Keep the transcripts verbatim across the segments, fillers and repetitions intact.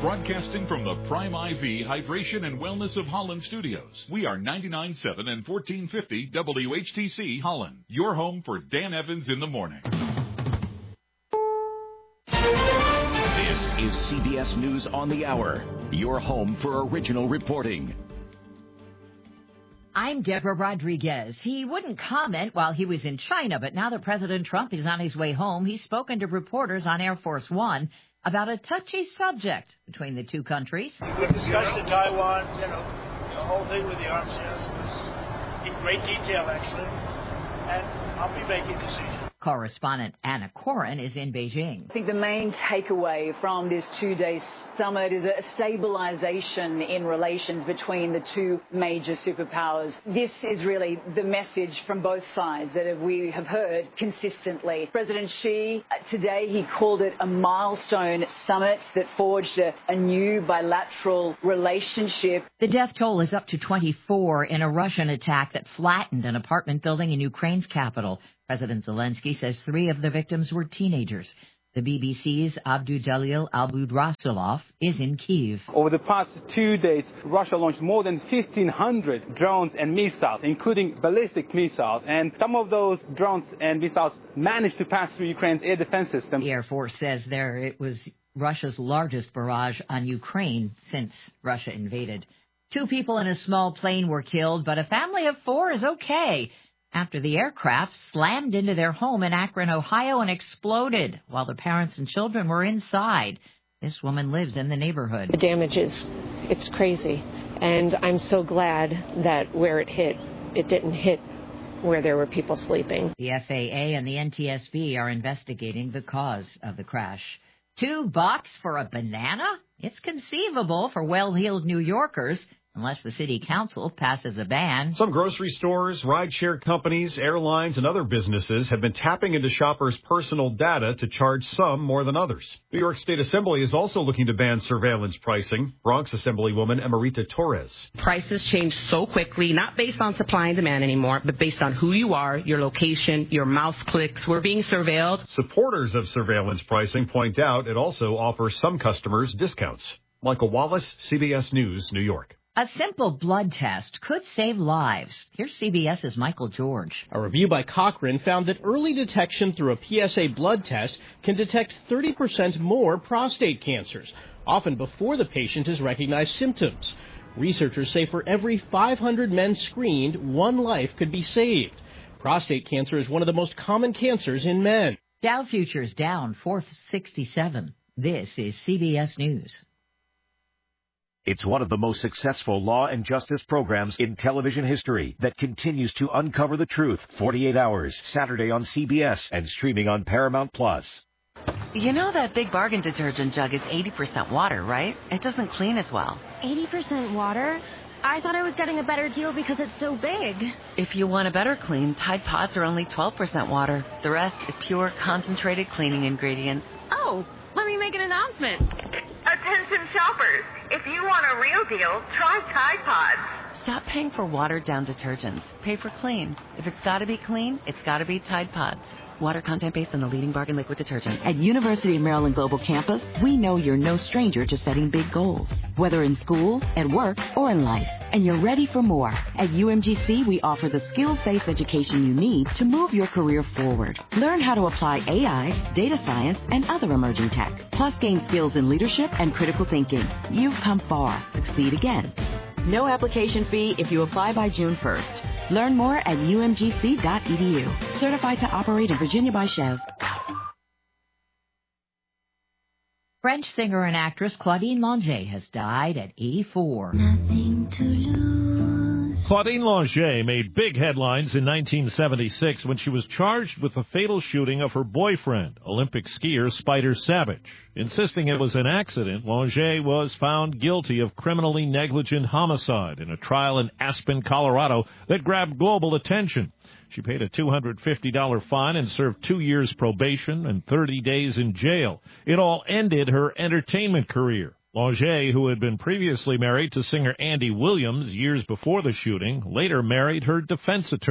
Broadcasting from the Prime I V Hydration and Wellness of Holland studios. We are ninety-nine point seven and fourteen fifty W H T C Holland. Your home for Dan Evans in the morning. This is C B S News on the Hour. Your home for original reporting. I'm Deborah Rodriguez. He wouldn't comment while he was in China, but now that President Trump is on his way home, he's spoken to reporters on Air Force One about a touchy subject between the two countries. We discussed the Taiwan, you know, the whole thing with the arms, yes, was in great detail, actually, and I'll be making a decision. Correspondent Anna Coren is in Beijing. I think the main takeaway from this two-day summit is a stabilization in relations between the two major superpowers. This is really the message from both sides that we have heard consistently. President Xi, today he called it a milestone summit that forged a, a new bilateral relationship. The death toll is up to twenty-four in a Russian attack that flattened an apartment building in Ukraine's capital. President Zelensky says three of the victims were teenagers. The B B C's Abdudalil Albudrasulov is in Kyiv. Over the past two days, Russia launched more than fifteen hundred drones and missiles, including ballistic missiles. And some of those drones and missiles managed to pass through Ukraine's air defense system. The Air Force says there it was Russia's largest barrage on Ukraine since Russia invaded. Two people in a small plane were killed, but a family of four is okay after the aircraft slammed into their home in Akron, Ohio, and exploded while the parents and children were inside. This woman lives in the neighborhood. The damage is, it's crazy. And I'm so glad that where it hit, it didn't hit where there were people sleeping. The F A A and the N T S B are investigating the cause of the crash. Two bucks for a banana? It's conceivable for well-heeled New Yorkers, unless the city council passes a ban. Some grocery stores, rideshare companies, airlines, and other businesses have been tapping into shoppers' personal data to charge some more than others. New York State Assembly is also looking to ban surveillance pricing. Bronx Assemblywoman Emerita Torres. Prices change so quickly, not based on supply and demand anymore, but based on who you are, your location, your mouse clicks. We're being surveilled. Supporters of surveillance pricing point out it also offers some customers discounts. Michael Wallace, C B S News, New York. A simple blood test could save lives. Here's CBS's Michael George. A review by Cochrane found that early detection through a P S A blood test can detect thirty percent more prostate cancers, often before the patient has recognized symptoms. Researchers say for every five hundred men screened, one life could be saved. Prostate cancer is one of the most common cancers in men. Dow futures down four sixty-seven. This is C B S News. It's one of the most successful law and justice programs in television history that continues to uncover the truth. forty-eight hours, Saturday on C B S and streaming on Paramount Plus. You know that Big Bargain detergent jug is eighty percent water, right? It doesn't clean as well. eighty percent water? I thought I was getting a better deal because it's so big. If you want a better clean, Tide Pods are only twelve percent water. The rest is pure, concentrated cleaning ingredients. Oh, let me make an announcement. Attention shoppers, if you want a real deal, try Tide Pods. Stop paying for watered-down detergents. Pay for clean. If it's got to be clean, it's got to be Tide Pods. Water content based on the leading bargain liquid detergent. At University of Maryland Global Campus, we know you're no stranger to setting big goals, whether in school, at work, or in life. And you're ready for more. At U M G C, we offer the skills-based education you need to move your career forward. Learn how to apply A I, data science, and other emerging tech. Plus gain skills in leadership and critical thinking. You've come far. Succeed again. No application fee if you apply by June first. Learn more at U M G C dot E D U. Certified to operate in Virginia by Chev. French singer and actress Claudine Longet has died at eighty-four. Nothing to lose. Claudine Longet made big headlines in nineteen seventy-six when she was charged with the fatal shooting of her boyfriend, Olympic skier Spider Savage. Insisting it was an accident, Longet was found guilty of criminally negligent homicide in a trial in Aspen, Colorado that grabbed global attention. She paid a two hundred fifty dollars fine and served two years probation and thirty days in jail. It all ended her entertainment career. Longet, who had been previously married to singer Andy Williams years before the shooting, later married her defense attorney.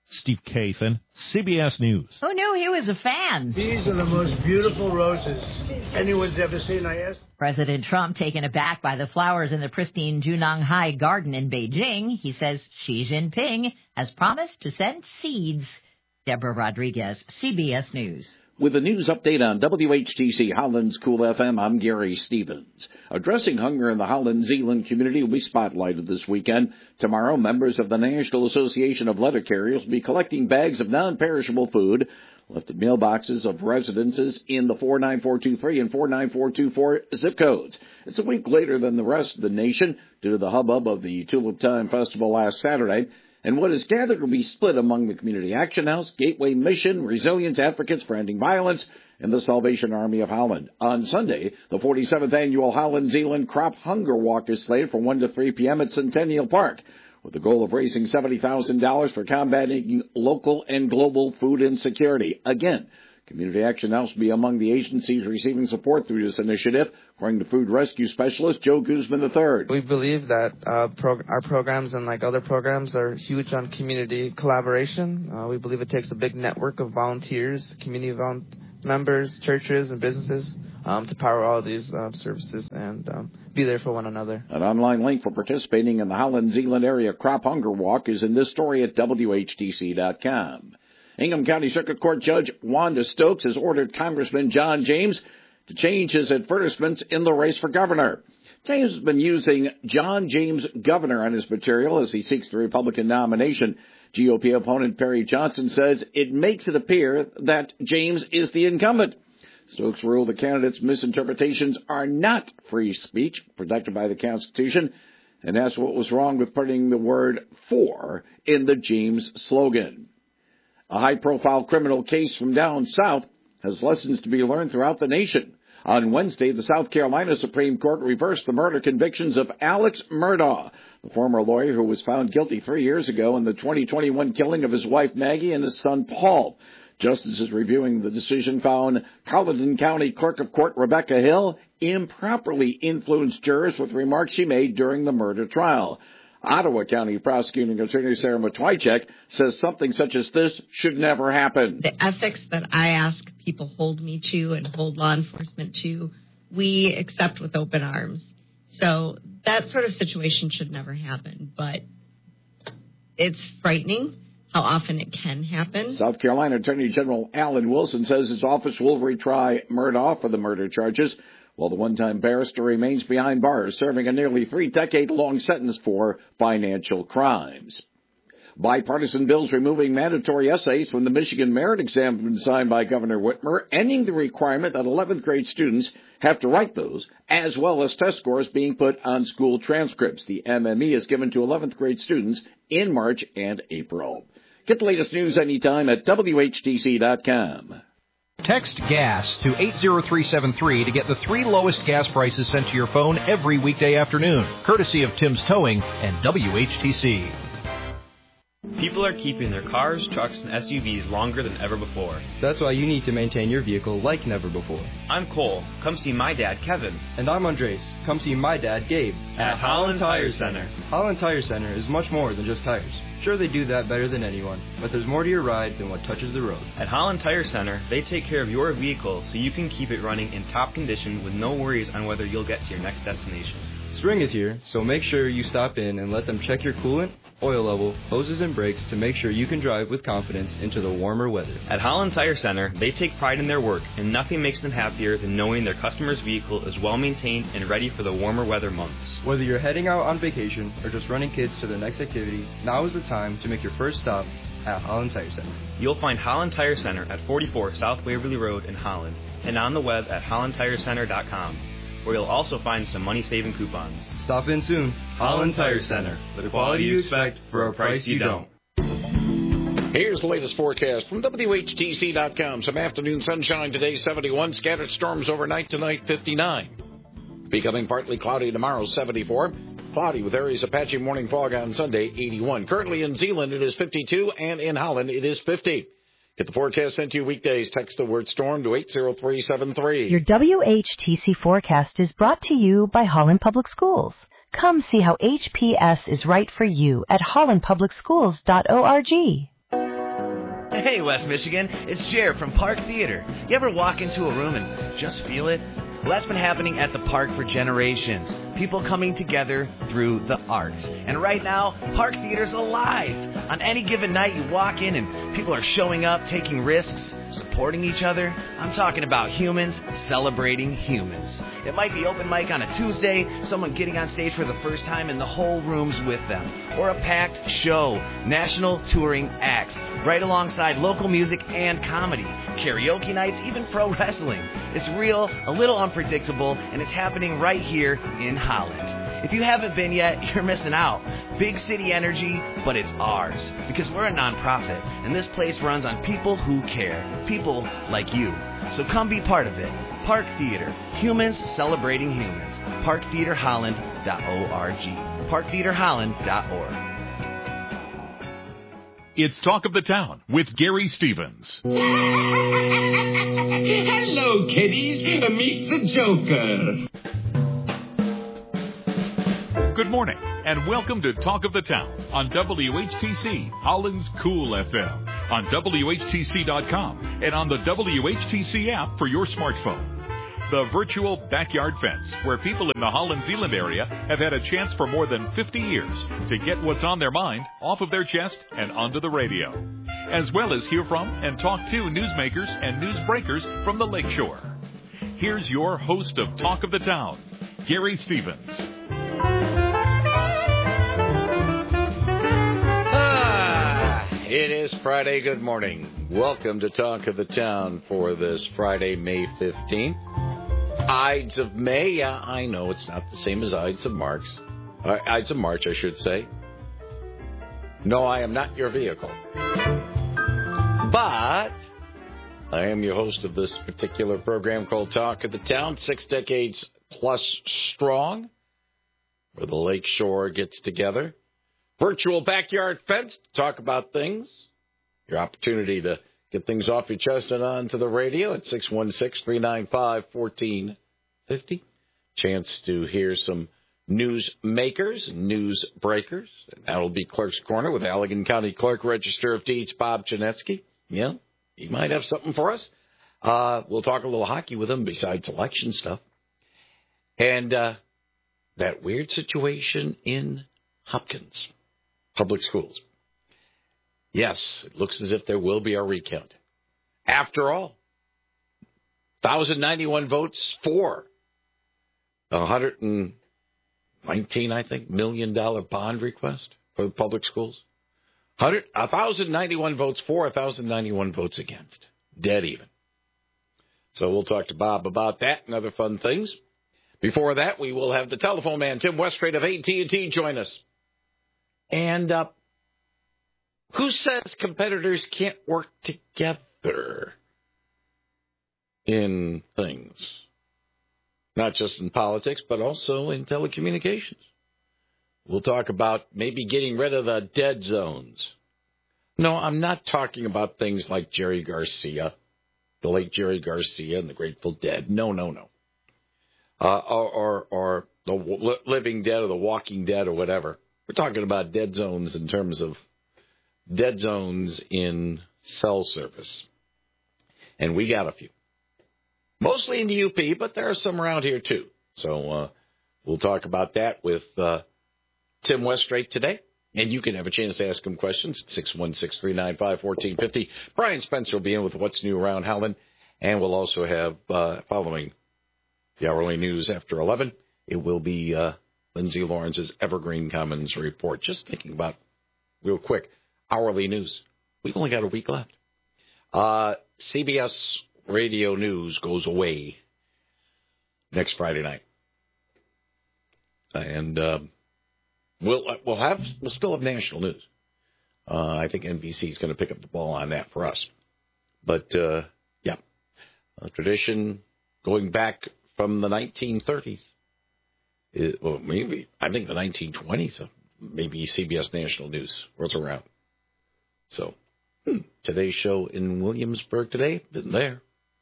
Steve Kathan, C B S News. Who knew he was a fan? These are the most beautiful roses anyone's ever seen, I asked. President Trump taken aback by the flowers in the pristine Junanghai Garden in Beijing. He says Xi Jinping has promised to send seeds. Deborah Rodriguez, C B S News. With a news update on W H T C Holland's Cool F M, I'm Gary Stevens. Addressing hunger in the Holland-Zeeland community will be spotlighted this weekend. Tomorrow, members of the National Association of Letter Carriers will be collecting bags of non-perishable food left at mailboxes of residences in the four nine four two three and four nine four two four zip codes. It's a week later than the rest of the nation due to the hubbub of the Tulip Time Festival last Saturday. And what is gathered will be split among the Community Action House, Gateway Mission, Resilience Advocates for Ending Violence, and the Salvation Army of Holland. On Sunday, the forty-seventh Annual Holland-Zeeland Crop Hunger Walk is slated from one to three p.m. at Centennial Park, with the goal of raising seventy thousand dollars for combating local and global food insecurity. Again, Community Action House will be among the agencies receiving support through this initiative, according to food rescue specialist Joe Guzman the third. We believe that uh, prog- our programs, and like other programs, are huge on community collaboration. Uh, we believe it takes a big network of volunteers, community vol- members, churches, and businesses um, to power all of these uh, services and um, be there for one another. An online link for participating in the Holland-Zeeland Area Crop Hunger Walk is in this story at W H T C dot com. Ingham County Circuit Court Judge Wanda Stokes has ordered Congressman John James to change his advertisements in the race for governor. James has been using John James Governor on his material as he seeks the Republican nomination. G O P opponent Perry Johnson says it makes it appear that James is the incumbent. Stokes ruled the candidate's misinterpretations are not free speech protected by the Constitution and asked what was wrong with putting the word for in the James slogan. A high-profile criminal case from down south has lessons to be learned throughout the nation. On Wednesday, the South Carolina Supreme Court reversed the murder convictions of Alex Murdaugh, the former lawyer who was found guilty three years ago in the twenty twenty-one killing of his wife Maggie and his son Paul. Justices reviewing the decision found Colleton County Clerk of Court Rebecca Hill improperly influenced jurors with remarks she made during the murder trial. Ottawa County Prosecuting Attorney Sarah Matwychek says something such as this should never happen. The ethics that I ask people hold me to and hold law enforcement to, we accept with open arms. So that sort of situation should never happen, but it's frightening how often it can happen. South Carolina Attorney General Alan Wilson says his office will retry Murdaugh for the murder charges, while the one-time barrister remains behind bars, serving a nearly three-decade-long sentence for financial crimes. Bipartisan bills removing mandatory essays from the Michigan merit exam have been signed by Governor Whitmer, ending the requirement that eleventh grade students have to write those, as well as test scores being put on school transcripts. The M M E is given to eleventh grade students in March and April. Get the latest news anytime at W H T C dot com. Text GAS to eight zero three seven three to get the three lowest gas prices sent to your phone every weekday afternoon, courtesy of Tim's Towing and W H T C. People are keeping their cars, trucks, and S U Vs longer than ever before. That's why you need to maintain your vehicle like never before. I'm Cole. Come see my dad, Kevin. And I'm Andres. Come see my dad, Gabe. At, At Holland Tire Center. Holland Tire Center is much more than just tires. Sure, they do that better than anyone, but there's more to your ride than what touches the road. At Holland Tire Center, they take care of your vehicle so you can keep it running in top condition with no worries on whether you'll get to your next destination. Spring is here, so make sure you stop in and let them check your coolant, oil level, hoses, and brakes to make sure you can drive with confidence into the warmer weather. At Holland Tire Center, they take pride in their work, and nothing makes them happier than knowing their customer's vehicle is well maintained and ready for the warmer weather months. Whether you're heading out on vacation or just running kids to their next activity, now is the time to make your first stop at Holland Tire Center. You'll find Holland Tire Center at forty-four South Waverly Road in Holland, and on the web at holland tire center dot com. Where you'll also find some money-saving coupons. Stop in soon. Holland Tire Center. The quality you expect for a price you don't. Here's the latest forecast from W H T C dot com. Some afternoon sunshine today, seventy-one. Scattered storms overnight tonight, fifty-nine. Becoming partly cloudy tomorrow, seventy-four. Cloudy with areas of patchy morning fog on Sunday, eighty-one. Currently in Zeeland, it is fifty-two, and in Holland, it is fifty. Get the forecast sent to you weekdays. Text the word storm to eight zero three seven three. Your W H T C forecast is brought to you by Holland Public Schools. Come see how H P S is right for you at holland public schools dot org. Hey, West Michigan, it's Jared from Park Theater. You ever walk into a room and just feel it? Well, that's been happening at the park for generations. People coming together through the arts. And right now, Park Theater's alive. On any given night, you walk in and people are showing up, taking risks, supporting each other. I'm talking about humans celebrating humans. It might be open mic on a Tuesday, someone getting on stage for the first time and the whole room's with them. Or a packed show, national touring acts, right alongside local music and comedy. Karaoke nights, even pro wrestling. It's real, a little unpredictable, and it's happening right here in Holland. If you haven't been yet, you're missing out. Big city energy, but it's ours. Because we're a nonprofit, and this place runs on people who care. People like you. So come be part of it. Park Theater. Humans celebrating humans. park theater holland dot org. park theater holland dot org. It's Talk of the Town with Gary Stevens. Hello, kiddies. Meet the Joker. Good morning, and welcome to Talk of the Town on W H T C, Holland's Cool F M, on W H T C dot com, and on the W H T C app for your smartphone. The virtual backyard fence, where people in the Holland-Zeeland area have had a chance for more than fifty years to get what's on their mind off of their chest and onto the radio, as well as hear from and talk to newsmakers and newsbreakers from the Lakeshore. Here's your host of Talk of the Town, Gary Stevens. Ah, it is Friday. Good morning. Welcome to Talk of the Town for this Friday, May fifteenth. Ides of May. Yeah, I know it's not the same as Ides of March. Uh, Ides of March, I should say. No, I am not your vehicle. But I am your host of this particular program called Talk of the Town, six decades plus strong, where the Lakeshore gets together. Virtual backyard fence to talk about things. Your opportunity to get things off your chest and onto the radio at six one six, three nine five, one four five zero. Chance to hear some news makers, news breakers. And that'll be Clerk's Corner with Allegan County Clerk, Register of Deeds, Bob Janetsky. Yeah, he might have something for us. Uh, we'll talk a little hockey with him besides election stuff. And uh, that weird situation in Hopkins Public Schools. Yes, it looks as if there will be a recount. After all, one thousand ninety-one votes for a one hundred nineteen, I think, million dollar bond request for the public schools. one thousand ninety-one votes for, one thousand ninety-one votes against. Dead even. So we'll talk to Bob about that and other fun things. Before that, we will have the telephone man, Tim Westrate of A T and T, join us. And uh, who says competitors can't work together in things? Not just in politics, but also in telecommunications. We'll talk about maybe getting rid of the dead zones. No, I'm not talking about things like Jerry Garcia, the late Jerry Garcia and the Grateful Dead. No, no, no. Uh, or, or, or the Living Dead or the Walking Dead or whatever. We're talking about dead zones in terms of dead zones in cell service. And we got a few. Mostly in the U P, but there are some around here too. So uh, we'll talk about that with uh, Tim Westrate today. And you can have a chance to ask him questions at six one six, three nine five, one four five zero. Brian Spencer will be in with What's New Around Holland. And we'll also have, uh, following the hourly news after eleven, it will be uh, Lindsay Lawrence's Evergreen Commons report. Just thinking about, real quick, hourly news. We've only got a week left. Uh, C B S Radio News goes away next Friday night. And uh, we'll we'll have we'll still have national news. Uh, I think N B C is going to pick up the ball on that for us. But, uh, yeah, a tradition going back from the nineteen thirties. It, well, maybe, I think the nineteen twenties, maybe C B S National News was around. So, hmm, today's show in Williamsburg today, been there.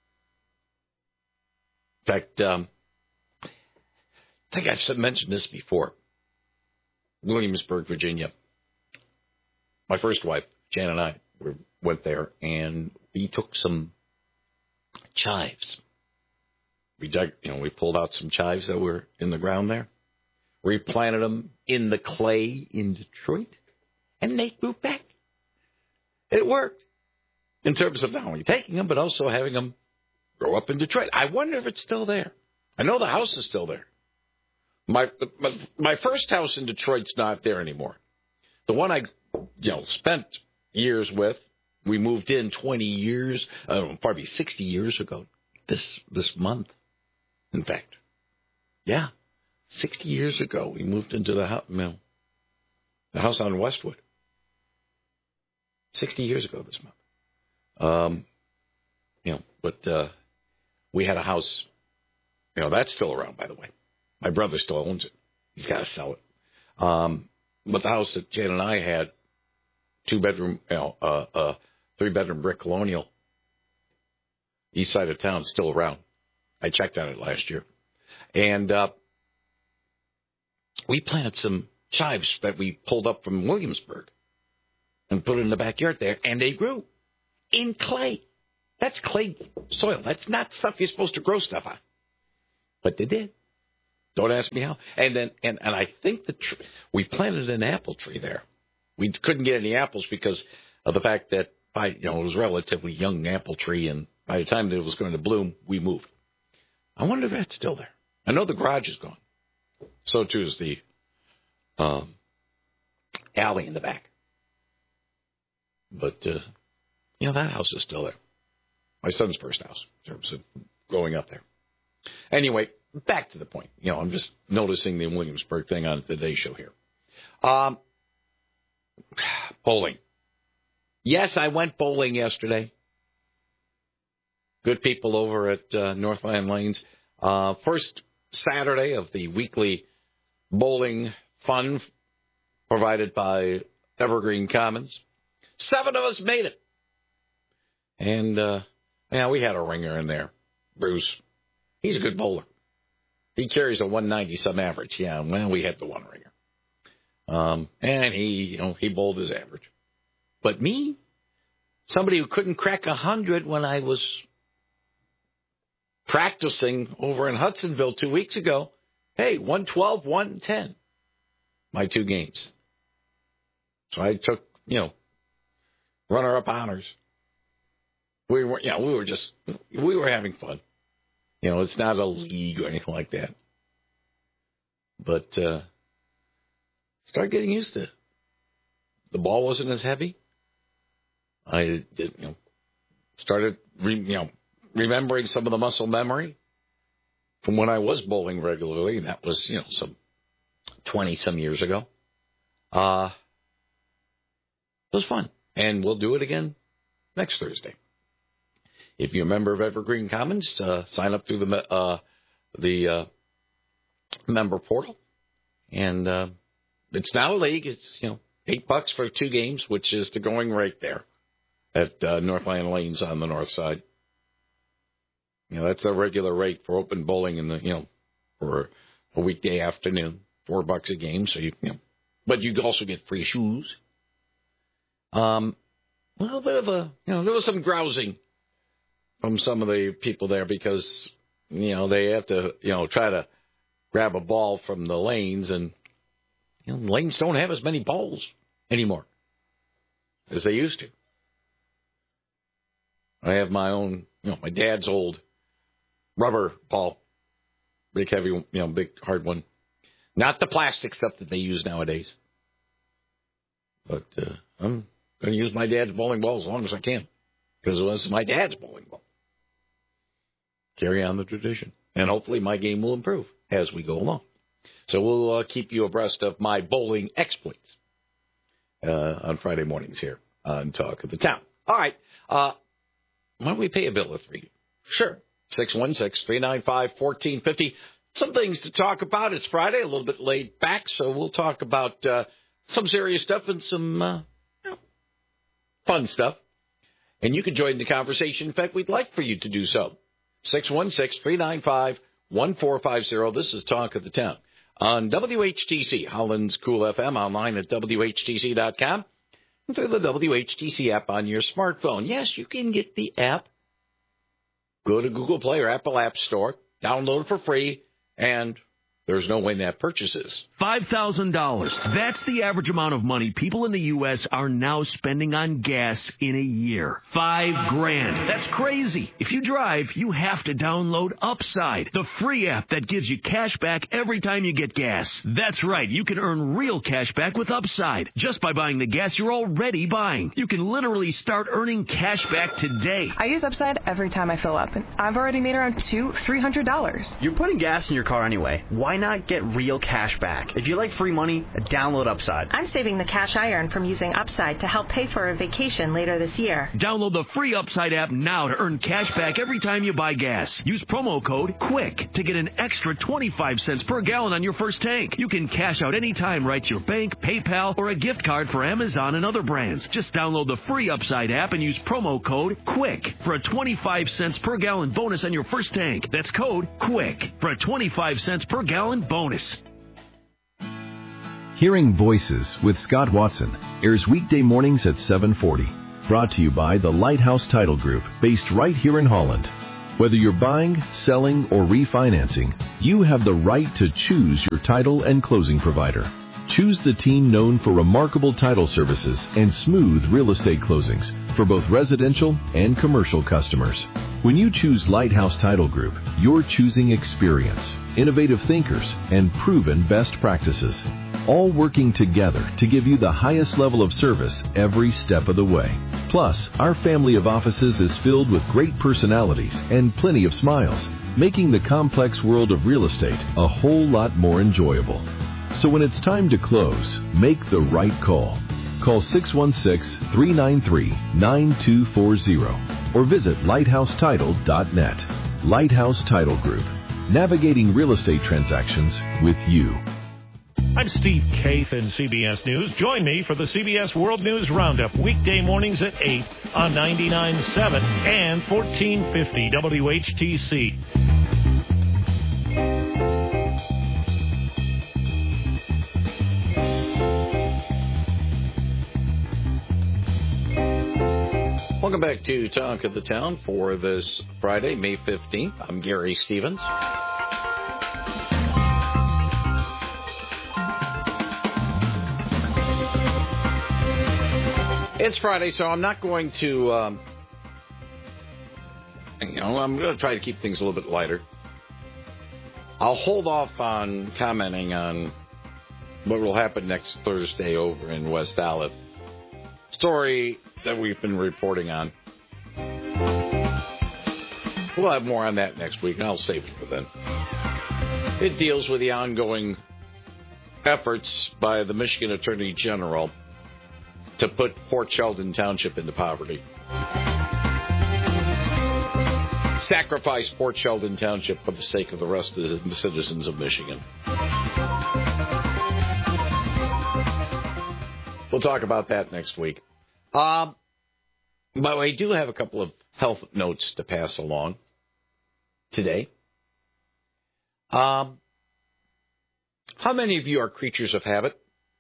In fact, um, I think I've mentioned this before. Williamsburg, Virginia. My first wife, Jan, and I were went there, and we took some chives. We dug, you know, we pulled out some chives that were in the ground there. We planted them in the clay in Detroit, and they grew back. It worked in terms of not only taking them, but also having them grow up in Detroit. I wonder if it's still there. I know the house is still there. My my, my first house in Detroit's not there anymore. The one I, you know, spent years with, we moved in twenty years, uh, probably sixty years ago. This this month, in fact, yeah, sixty years ago we moved into the house, you know, the house on Westwood. Sixty years ago this month. Um, you know, but uh, we had a house. You know, that's still around, by the way. My brother still owns it. He's got to sell it. Um, but the house that Jan and I had, two bedroom, you know, uh, uh, three bedroom brick colonial, east side of town, still around. I checked on it last year, and uh, we planted some chives that we pulled up from Williamsburg and put it in the backyard there, and they grew in clay. That's clay soil. That's not stuff you're supposed to grow stuff on, but they did. Don't ask me how. And then, and, and I think the tr- we planted an apple tree there. We couldn't get any apples because of the fact that by you know it was a relatively young apple tree, and by the time that it was going to bloom, we moved. I wonder if that's still there. I know the garage is gone. So too is the um, alley in the back. But uh, you know that house is still there. My son's first house in terms of growing up there. Anyway, back to the point. You know, I'm just noticing the Williamsburg thing on the Today Show here. Um, bowling. Yes, I went bowling yesterday. Good people over at uh, Northland Lanes. Uh, first Saturday of the weekly bowling fun provided by Evergreen Commons. Seven of us made it. And, uh, yeah, we had a ringer in there. Bruce. He's a good bowler. He carries a one ninety some average. Yeah, well, we had the one ringer. Um, and he, you know, he bowled his average. But me, somebody who couldn't crack a hundred when I was practicing over in Hudsonville two weeks ago, hey, one twelve, one ten, my two games. So I took, you know, runner-up honors. We were, you know, we were just, we were having fun. You know, it's not a league or anything like that. But uh, started getting used to it. The ball wasn't as heavy. I did, you know, started, re, you know, remembering some of the muscle memory from when I was bowling regularly, and that was, you know, some twenty some years ago. Uh, it was fun, and we'll do it again next Thursday. If you're a member of Evergreen Commons, uh, sign up through the uh, the uh, member portal, and uh, it's not a league. It's you know eight bucks for two games, which is the going rate there at uh, Northland Lanes on the north side. You know that's the regular rate for open bowling in the you know for a weekday afternoon, four bucks a game. So you you know, but you also get free shoes. Um, a little bit of a you know there was some grousing from some of the people there because, you know, they have to, you know, try to grab a ball from the lanes, and, you know, lanes don't have as many balls anymore as they used to. I have my own, you know, my dad's old rubber ball, big heavy, you know, big hard one. Not the plastic stuff that they use nowadays. But uh, I'm going to use my dad's bowling ball as long as I can because it was my dad's bowling ball. Carry on the tradition. And hopefully my game will improve as we go along. So we'll uh, keep you abreast of my bowling exploits uh, on Friday mornings here on Talk of the Town. All right. Uh, why don't we pay a bill of three? Sure. six one six, three nine five, one four five zero. Some things to talk about. It's Friday, a little bit laid back, so we'll talk about uh, some serious stuff and some uh, you know, fun stuff. And you can join the conversation. In fact, we'd like for you to do so. six one six, three nine five, one four five zero. This is Talk of the Town on W H T C, Holland's Cool F M, online at W H T C dot com. through the W H T C app on your smartphone. Yes, you can get the app. Go to Google Play or Apple App Store, download it for free, and there's no in-app purchases. five thousand dollars. That's the average amount of money people in the U S are now spending on gas in a year. Five grand. That's crazy. If you drive, you have to download Upside, the free app that gives you cash back every time you get gas. That's right. You can earn real cash back with Upside just by buying the gas you're already buying. You can literally start earning cash back today. I use Upside every time I fill up, and I've already made around two, three hundred dollars. You're putting gas in your car anyway. Why not get real cash back? If you like free money, download Upside. I'm saving the cash I earn from using Upside to help pay for a vacation later this year. Download the free Upside app now to earn cash back every time you buy gas. Use promo code QUICK to get an extra twenty-five cents per gallon on your first tank. You can cash out anytime right to your bank, PayPal, or a gift card for Amazon and other brands. Just download the free Upside app and use promo code QUICK for a twenty-five cents per gallon bonus on your first tank. That's code QUICK for a twenty-five cents per gallon bonus. Hearing Voices with Scott Watson airs weekday mornings at seven forty. Brought to you by the Lighthouse Title Group, based right here in Holland. Whether you're buying, selling, or refinancing, you have the right to choose your title and closing provider. Choose the team known for remarkable title services and smooth real estate closings for both residential and commercial customers. When you choose Lighthouse Title Group, you're choosing experience, innovative thinkers, and proven best practices, all working together to give you the highest level of service every step of the way. Plus, our family of offices is filled with great personalities and plenty of smiles, making the complex world of real estate a whole lot more enjoyable. So when it's time to close, make the right call. Call six one six, three nine three, nine two four zero or visit lighthouse title dot net. Lighthouse Title Group, navigating real estate transactions with you. I'm Steve Kaith in C B S News. Join me for the C B S World News Roundup, weekday mornings at eight on ninety-nine point seven and fourteen fifty W H T C. Welcome back to Talk of the Town for this Friday, May fifteenth. I'm Gary Stevens. It's Friday, so I'm not going to, um, you know, I'm going to try to keep things a little bit lighter. I'll hold off on commenting on what will happen next Thursday over in West Olive. Story that we've been reporting on. We'll have more on that next week, and I'll save it for then. It deals with the ongoing efforts by the Michigan Attorney General to put Port Sheldon Township into poverty. Sacrifice Port Sheldon Township for the sake of the rest of the citizens of Michigan. We'll talk about that next week. Um, but I do have a couple of health notes to pass along today. Um, how many of you are creatures of habit?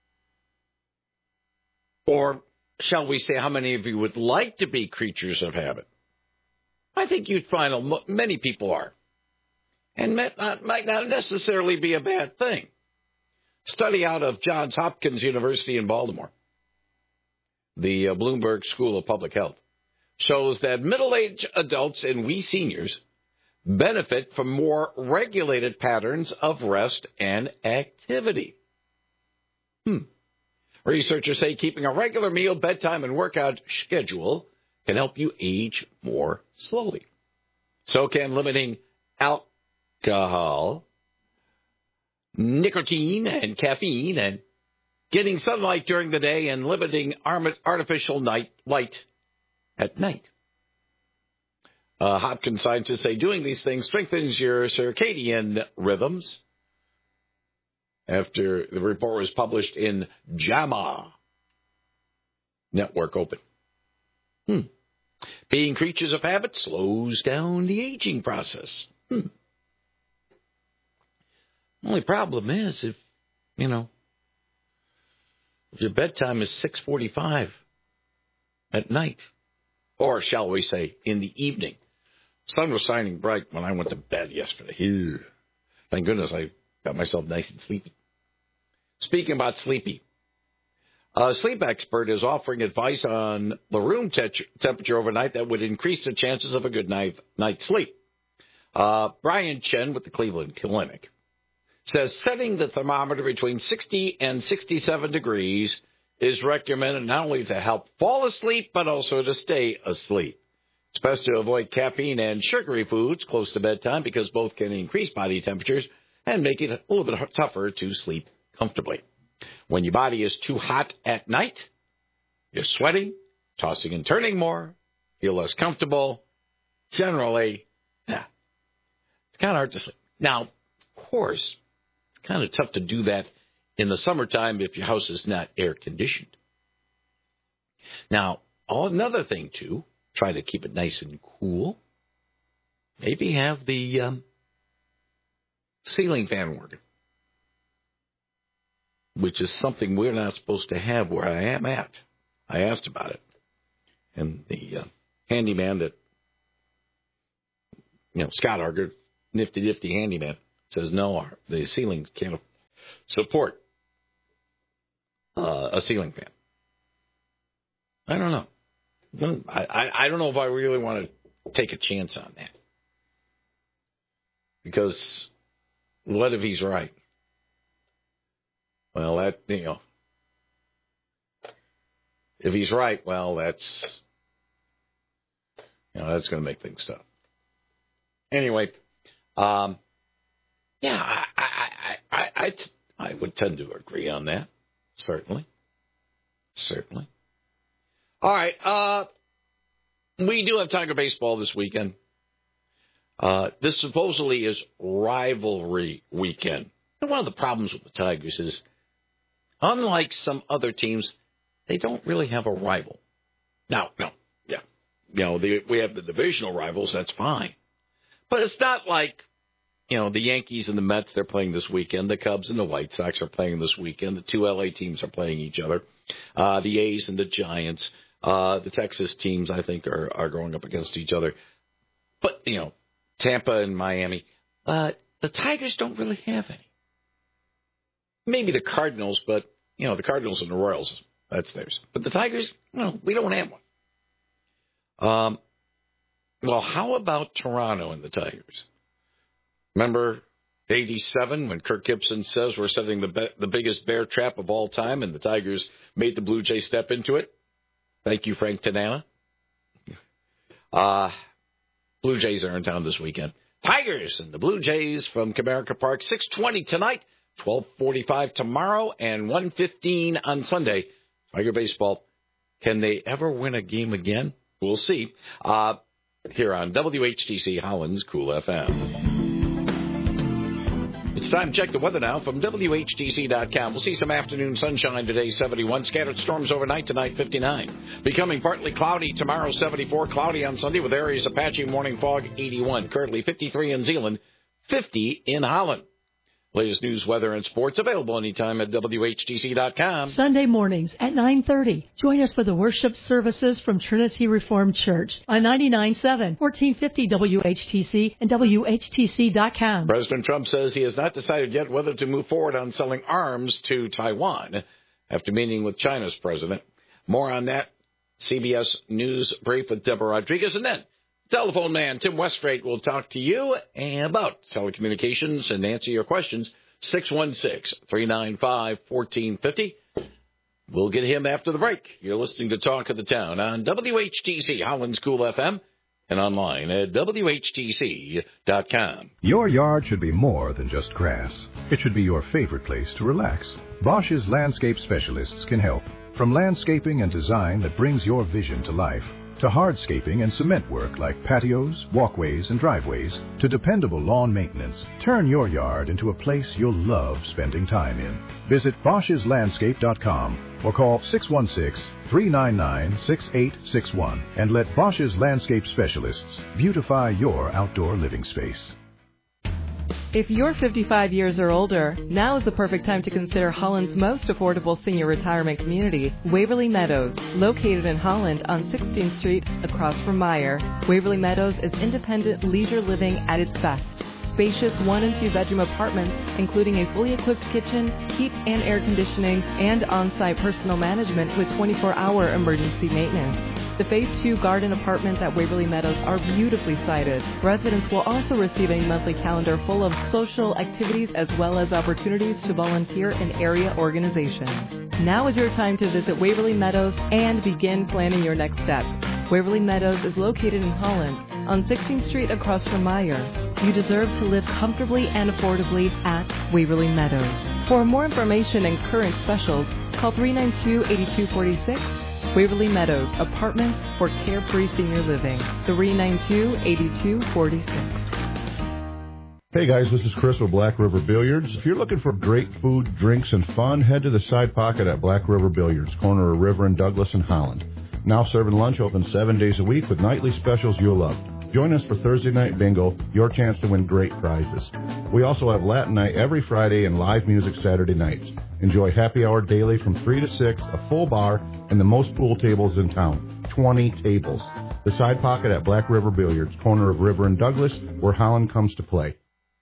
Or shall we say, how many of you would like to be creatures of habit? I think you'd find many people are. And might not, might not necessarily be a bad thing. Study out of Johns Hopkins University in Baltimore, the uh, Bloomberg School of Public Health, shows that middle-aged adults and we seniors benefit from more regulated patterns of rest and activity. Hmm. Researchers say keeping a regular meal, bedtime, and workout schedule can help you age more slowly. So can limiting alcohol, nicotine, and caffeine, and getting sunlight during the day and limiting artificial night light at night. Uh, Hopkins scientists say doing these things strengthens your circadian rhythms. After the report was published in JAMA Network Open. Hmm. Being creatures of habit slows down the aging process. Hmm. Only problem is if, you know, if your bedtime is six forty-five at night, or shall we say, in the evening. Sun was shining bright when I went to bed yesterday. Ew. Thank goodness I got myself nice and sleepy. Speaking about sleepy, a sleep expert is offering advice on the room te- temperature overnight that would increase the chances of a good night, night's sleep. Uh, Brian Chen with the Cleveland Clinic says setting the thermometer between sixty and sixty-seven degrees is recommended not only to help fall asleep, but also to stay asleep. It's best to avoid caffeine and sugary foods close to bedtime because both can increase body temperatures and make it a little bit tougher to sleep comfortably. When your body is too hot at night, you're sweating, tossing and turning more, feel less comfortable. Generally, yeah, it's kind of hard to sleep. Now, of course, it's kind of tough to do that in the summertime if your house is not air-conditioned. Now, another thing, too, try to keep it nice and cool. Maybe have the um, ceiling fan working, which is something we're not supposed to have where I am at. I asked about it. And the uh, handyman that, you know, Scott Arger, nifty-nifty handyman, says no, our, the ceiling can't support uh, a ceiling fan. I don't know. I, I, I don't know if I really want to take a chance on that. Because what if he's right? Well, that, you know, if he's right, well, that's, you know, that's going to make things tough. Anyway, um, yeah, I, I, I, I, I would tend to agree on that. Certainly. Certainly. All right. Uh, we do have Tiger baseball this weekend. Uh, this supposedly is rivalry weekend. And one of the problems with the Tigers is, unlike some other teams, they don't really have a rival. Now, no, yeah. You know, the, we have the divisional rivals, that's fine. But it's not like, you know, the Yankees and the Mets, they're playing this weekend. The Cubs and the White Sox are playing this weekend. The two L A teams are playing each other. Uh, the A's and the Giants. Uh, the Texas teams, I think, are, are going up against each other. But, you know, Tampa and Miami. Uh, the Tigers don't really have any. Maybe the Cardinals, but, you know, the Cardinals and the Royals, that's theirs. But the Tigers, no, we don't have one. Um, well, how about Toronto and the Tigers? Remember eighty-seven when Kirk Gibson says we're setting the be- the biggest bear trap of all time, and the Tigers made the Blue Jays step into it? Thank you, Frank Tanana. Uh, Blue Jays are in town this weekend. Tigers and the Blue Jays from Comerica Park, six twenty tonight, twelve forty-five tomorrow, and one fifteen on Sunday. Tiger baseball. Can they ever win a game again? We'll see. Uh, here on W H T C Holland's Cool F M. It's time to check the weather now from W H T C dot com. We'll see some afternoon sunshine today, seventy-one. Scattered storms overnight tonight, fifty-nine. Becoming partly cloudy tomorrow, seventy-four. Cloudy on Sunday with areas of patchy morning fog, eighty-one. Currently fifty-three in Zeeland, fifty in Holland. Latest news, weather, and sports available anytime at W H T C dot com. Sunday mornings at nine thirty. Join us for the worship services from Trinity Reformed Church on ninety-nine point seven, fourteen fifty W H T C and W H T C dot com. President Trump says he has not decided yet whether to move forward on selling arms to Taiwan after meeting with China's president. More on that, C B S News brief with Deborah Rodriguez, and then telephone man Tim Westrate will talk to you about telecommunications and answer your questions. six one six, three nine five, one four five zero. We'll get him after the break. You're listening to Talk of the Town on W H T C, Holland's Cool F M, and online at W H T C dot com. Your yard should be more than just grass. It should be your favorite place to relax. Bosch's landscape specialists can help. From landscaping and design that brings your vision to life, to hardscaping and cement work like patios, walkways, and driveways, to dependable lawn maintenance. Turn your yard into a place you'll love spending time in. Visit Bosch's Landscape dot com or call six one six, three nine nine, six eight six one and let Bosch's Landscape Specialists beautify your outdoor living space. If you're fifty-five years or older, now is the perfect time to consider Holland's most affordable senior retirement community, Waverly Meadows. Located in Holland on sixteenth Street across from Meyer, Waverly Meadows is independent leisure living at its best. Spacious one and two bedroom apartments, including a fully equipped kitchen, heat and air conditioning, and on-site personal management with twenty-four hour emergency maintenance. The Phase two garden apartments at Waverly Meadows are beautifully sited. Residents will also receive a monthly calendar full of social activities as well as opportunities to volunteer in area organizations. Now is your time to visit Waverly Meadows and begin planning your next step. Waverly Meadows is located in Holland on sixteenth Street across from Meyer. You deserve to live comfortably and affordably at Waverly Meadows. For more information and current specials, call three nine two, eight two four six. Waverly Meadows, apartments for carefree senior living. three nine two, eight two four six. Hey guys, this is Chris with Black River Billiards. If you're looking for great food, drinks, and fun, head to the Side Pocket at Black River Billiards, corner of River and Douglas in Holland. Now serving lunch, open seven days a week with nightly specials you'll love. Join us for Thursday Night Bingo, your chance to win great prizes. We also have Latin Night every Friday and live music Saturday nights. Enjoy happy hour daily from three to six, a full bar, and the most pool tables in town, twenty tables. The Side Pocket at Black River Billiards, corner of River and Douglas, where Holland comes to play.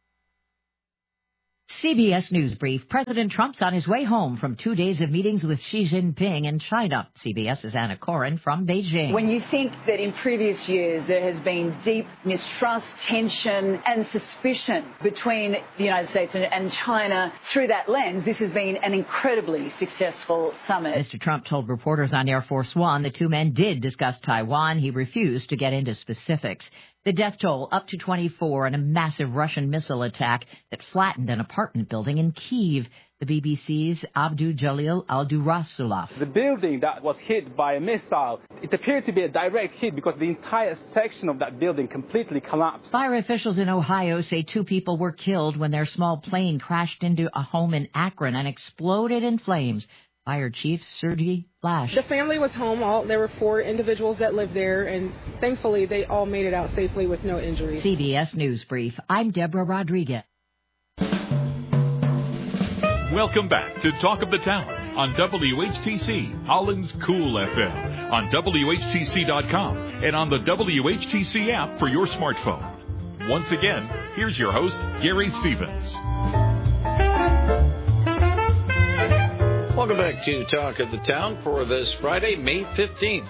C B S News Brief. President Trump's on his way home from two days of meetings with Xi Jinping in China. CBS's Anna Corin from Beijing. When you think that in previous years there has been deep mistrust, tension and suspicion between the United States and, and China through that lens, this has been an incredibly successful summit. Mister Trump told reporters on Air Force One the two men did discuss Taiwan. He refused to get into specifics. The death toll up to twenty-four in a massive Russian missile attack that flattened an apartment building in Kyiv. The B B C's Abdul Jalil Al-Durasulov. The building that was hit by a missile, it appeared to be a direct hit because the entire section of that building completely collapsed. Fire officials in Ohio say two people were killed when their small plane crashed into a home in Akron and exploded in flames. Fire Chief Sergey Flash. The family was home. All there were four individuals that lived there, and thankfully they all made it out safely with no injuries. C B S News Brief. I'm Deborah Rodriguez. Welcome back to Talk of the Town on W H T C, Holland's Cool F M, on W H T C dot com, and on the W H T C app for your smartphone. Once again, here's your host, Gary Stevens. Welcome back to Talk of the Town for this Friday, May fifteenth.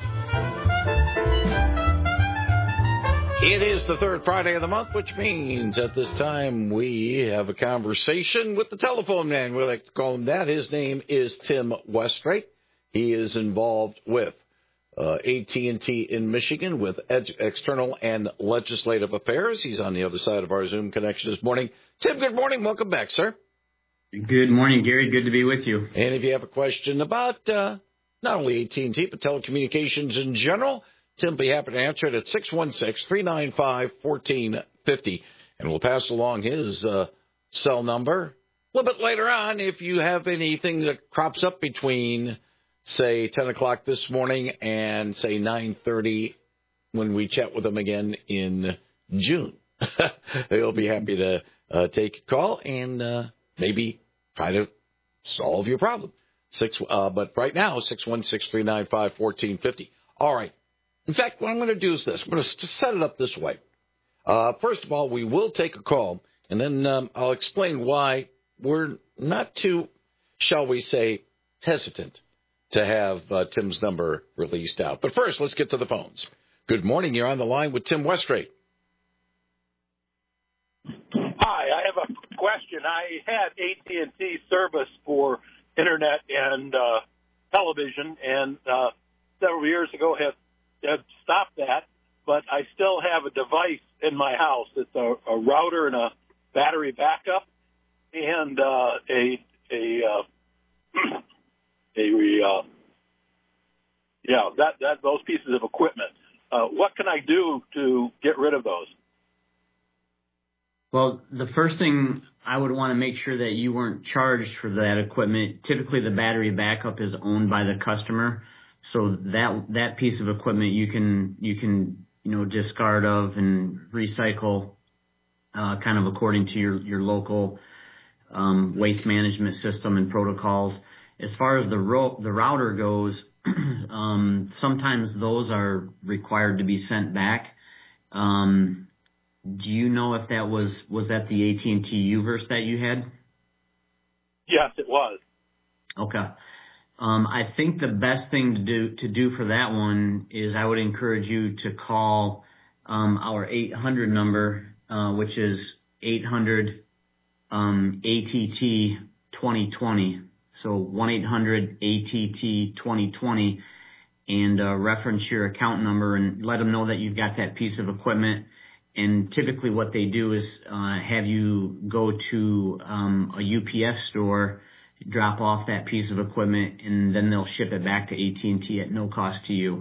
It is the third Friday of the month, which means at this time we have a conversation with the telephone man. We like to call him that. His name is Tim Westrate. He is involved with uh, A T and T in Michigan with ed- external and legislative affairs. He's on the other side of our Zoom connection this morning. Tim, good morning. Welcome back, sir. Good morning, Gary. Good to be with you. And if you have a question about uh, not only A T and T, but telecommunications in general, Tim will be happy to answer it at six one six, three nine five, one four five zero. And we'll pass along his uh, cell number a little bit later on if you have anything that crops up between, say, ten o'clock this morning and, say, nine thirty when we chat with him again in June. He'll be happy to uh, take a call and uh, maybe try to solve your problem. Six, uh, but right now, six one six, three nine five, one four five zero. All right. In fact, what I'm going to do is this. I'm going to set it up this way. Uh, first of all, we will take a call, and then um, I'll explain why we're not too, shall we say, hesitant to have uh, Tim's number released out. But first, let's get to the phones. Good morning. You're on the line with Tim Westrate. Hi, I have a question. I had A T and T service for internet and uh, television, and uh, several years ago have, have stopped that, but I still have a device in my house. It's a, a router and a battery backup, and uh, a a uh, a uh, yeah that that those pieces of equipment. Uh, what can I do to get rid of those? Well, the first thing I would want to make sure that you weren't charged for that equipment. Typically, the battery backup is owned by the customer, so that that piece of equipment you can you can you know discard of and recycle uh, kind of according to your, your local um, waste management system and protocols. As far as the ro- the router goes, um, sometimes those are required to be sent back. Um, do you know if that was, was that the A T and T U-verse that you had? Yes, it was. Okay. Um, I think the best thing to do to do for that one is I would encourage you to call um, our eight hundred number, uh, which is eight hundred um, A T T twenty twenty. So one eight hundred A T T twenty twenty, and uh, reference your account number and let them know that you've got that piece of equipment. And typically what they do is uh, have you go to um, a U P S store, drop off that piece of equipment, and then they'll ship it back to A T and T at no cost to you.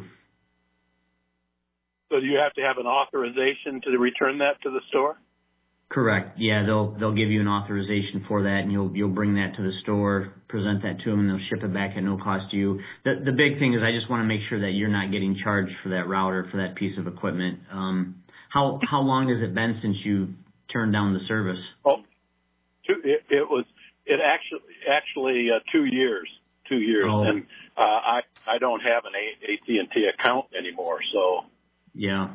So do you have to have an authorization to return that to the store? Correct. Yeah, they'll they'll give you an authorization for that, and you'll you'll bring that to the store, present that to them, and they'll ship it back at no cost to you. The the big thing is I just want to make sure that you're not getting charged for that router, for that piece of equipment. Um, how how long has it been since you turned down the service? Oh, two, it, it was it actually actually uh, two years, two years, Oh. and uh, I I don't have an A T and T account anymore, so Yeah.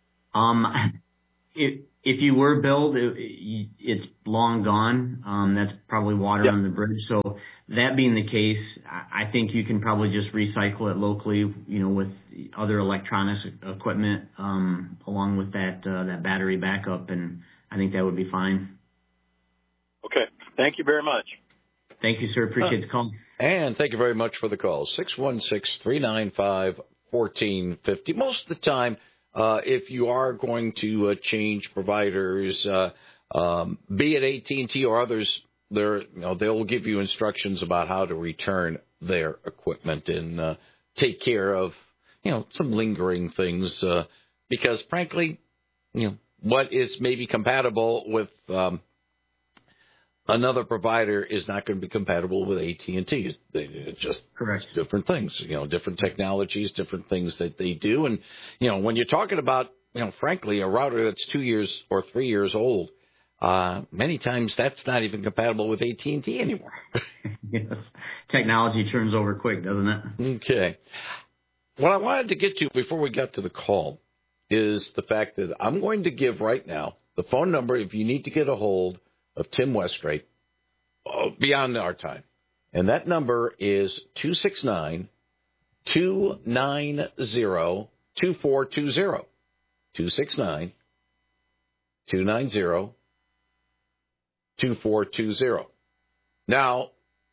Um, if if you were billed, it, it's long gone. Um, that's probably water Yeah. on the bridge. So that being the case, I I think you can probably just recycle it locally, you know, with other electronics equipment, um, along with that uh, that battery backup, and I think that would be fine. okay. Thank you very much. Thank you, sir. Appreciate the call. And thank you very much for the call. six one six, three nine five, one four five zero. Most of the time, uh, if you are going to uh, change providers, uh, um, be it A T and T or others, they're, you know, they'll give you instructions about how to return their equipment and uh, take care of, you know, some lingering things. Uh, because, frankly, you know, what is maybe compatible with um, another provider is not going to be compatible with A T and T. It's just Correct. different things, you know, different technologies, different things that they do. And, you know, when you're talking about, you know, frankly, a router that's two years or three years old, uh, many times that's not even compatible with A T and T anymore. Yes. Technology turns over quick, doesn't it? Okay. What I wanted to get to before we got to the call is the fact that I'm going to give right now the phone number if you need to get a hold of Tim Westrate uh, beyond our time. And that number is two six nine, two nine zero, two four two zero. two six nine, two nine zero, two four two zero. Now,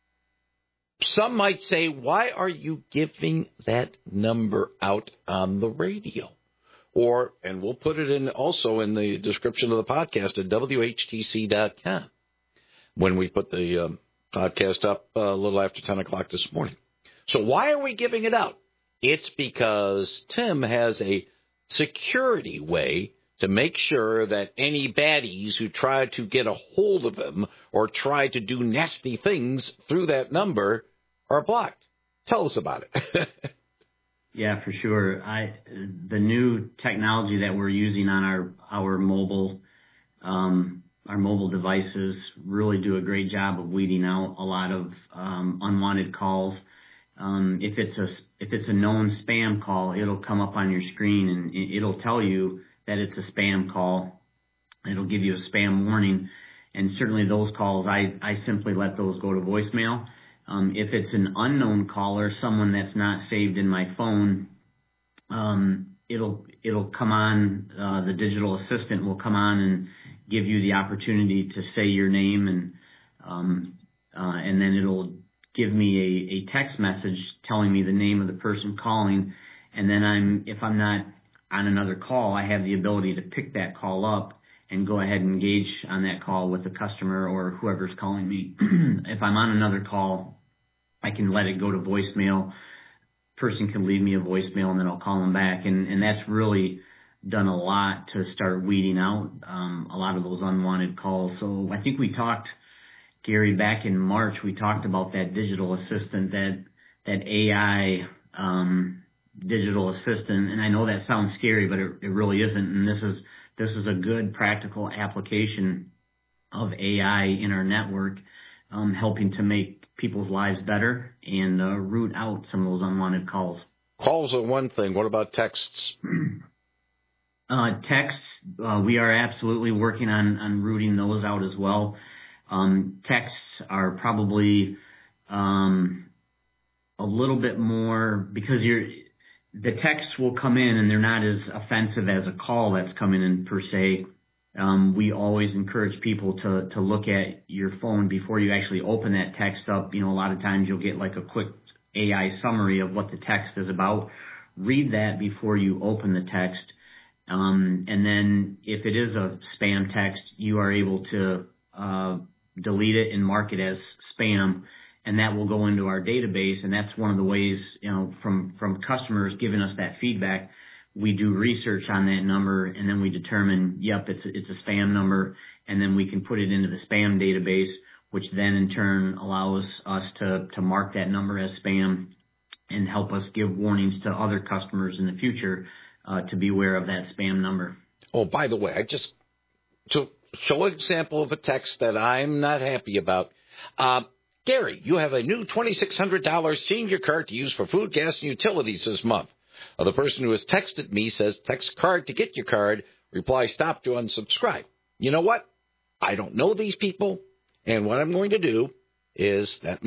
some might say, why are you giving that number out on the radio? Or, and we'll put it in also in the description of the podcast at W H T C dot com when we put the um, podcast up uh, a little after ten o'clock this morning. So why are we giving it out? It's because Tim has a security way to make sure that any baddies who try to get a hold of him or try to do nasty things through that number are blocked. Tell us about it. Yeah, for sure. I the new technology that we're using on our our mobile um, our mobile devices really do a great job of weeding out a lot of um, unwanted calls. Um, if it's a if it's a known spam call, it'll come up on your screen and it'll tell you that it's a spam call. It'll give you a spam warning, and certainly those calls, I I simply let those go to voicemail. Um, if it's an unknown caller, someone that's not saved in my phone, um, it'll it'll come on. Uh, the digital assistant will come on and give you the opportunity to say your name, and um, uh, and then it'll give me a, a text message telling me the name of the person calling, and then I'm if I'm not on another call, I have the ability to pick that call up and go ahead and engage on that call with the customer or whoever's calling me. If I'm on another call, I can let it go to voicemail. Person can leave me a voicemail and then I'll call them back. And, and that's really done a lot to start weeding out um, a lot of those unwanted calls. So I think we talked, Gary, back in March, we talked about that digital assistant, that that A I um, digital assistant. And I know that sounds scary, but it, it really isn't. And this is this is a good practical application of A I in our network, um, helping to make people's lives better and uh, root out some of those unwanted calls. Calls are one thing. What about texts? Uh, texts, uh, we are absolutely working on, on rooting those out as well. Um, texts are probably um, a little bit more because you're the texts will come in and they're not as offensive as a call that's coming in per se. Um, we always encourage people to to look at your phone before you actually open that text up. You know, a lot of times you'll get like a quick A I summary of what the text is about. Read that before you open the text. Um, and then if it is a spam text, you are able to uh, delete it and mark it as spam, and that will go into our database. And that's one of the ways, you know, from, from customers giving us that feedback, we do research on that number, and then we determine, yep, it's a, it's a spam number, and then we can put it into the spam database, which then in turn allows us to, to mark that number as spam and help us give warnings to other customers in the future uh, to be aware of that spam number. Oh, by the way, I just to show an example of a text that I'm not happy about. Uh, Gary, you have a new twenty-six hundred dollars senior card to use for food, gas, and utilities this month. Uh, the person who has texted me says, text card to get your card, reply stop to unsubscribe. You know what? I don't know these people, and what I'm going to do is that